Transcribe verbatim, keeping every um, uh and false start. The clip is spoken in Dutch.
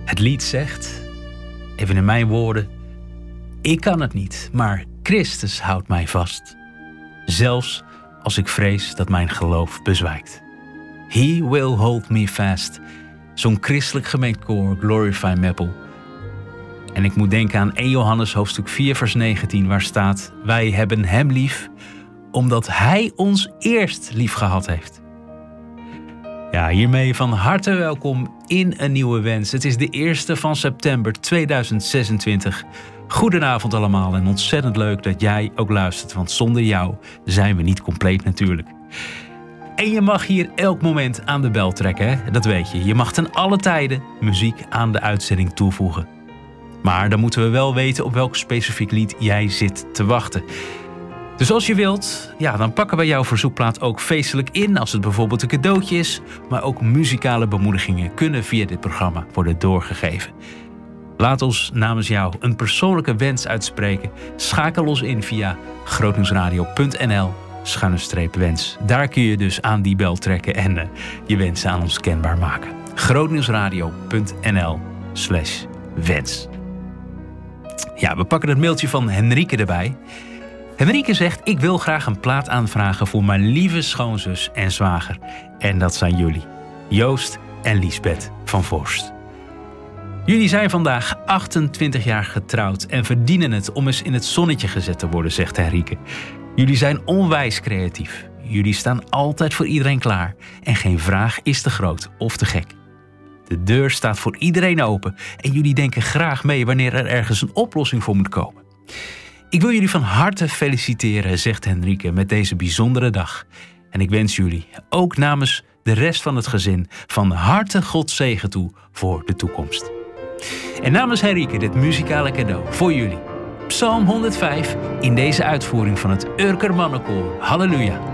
Het lied zegt, even in mijn woorden, ik kan het niet, maar Christus houdt mij vast. Zelfs als ik vrees dat mijn geloof bezwijkt. He will hold me fast. Zo'n christelijk gemeend koor, Glorify Meppel. En ik moet denken aan Eerste Johannes hoofdstuk vier vers negentien, waar staat, wij hebben hem lief, omdat hij ons eerst lief gehad heeft. Ja, hiermee van harte welkom in een nieuwe wens. Het is de eerste van september tweeduizend zesentwintig. Goedenavond allemaal en ontzettend leuk dat jij ook luistert, want zonder jou zijn we niet compleet natuurlijk. En je mag hier elk moment aan de bel trekken, hè? Dat weet je. Je mag ten alle tijden muziek aan de uitzending toevoegen. Maar dan moeten we wel weten op welk specifiek lied jij zit te wachten. Dus als je wilt, ja, dan pakken we jouw verzoekplaat ook feestelijk in als het bijvoorbeeld een cadeautje is. Maar ook muzikale bemoedigingen kunnen via dit programma worden doorgegeven. Laat ons namens jou een persoonlijke wens uitspreken. Schakel ons in via grootnieuwsradio punt n l schuine streep wens. Daar kun je dus aan die bel trekken en uh, je wensen aan ons kenbaar maken. grootnieuwsradio punt n l slash wens. Ja, we pakken het mailtje van Henrike erbij. Henrike zegt, ik wil graag een plaat aanvragen voor mijn lieve schoonzus en zwager. En dat zijn jullie, Joost en Liesbeth van Voorst. Jullie zijn vandaag achtentwintig jaar getrouwd en verdienen het om eens in het zonnetje gezet te worden, zegt Henrike. Jullie zijn onwijs creatief. Jullie staan altijd voor iedereen klaar. En geen vraag is te groot of te gek. De deur staat voor iedereen open. En jullie denken graag mee wanneer er ergens een oplossing voor moet komen. Ik wil jullie van harte feliciteren, zegt Henrike, met deze bijzondere dag. En ik wens jullie, ook namens de rest van het gezin, van harte Gods zegen toe voor de toekomst. En namens Henrike dit muzikale cadeau voor jullie. Psalm honderdvijf in deze uitvoering van het Urker Mannenkoor. Halleluja.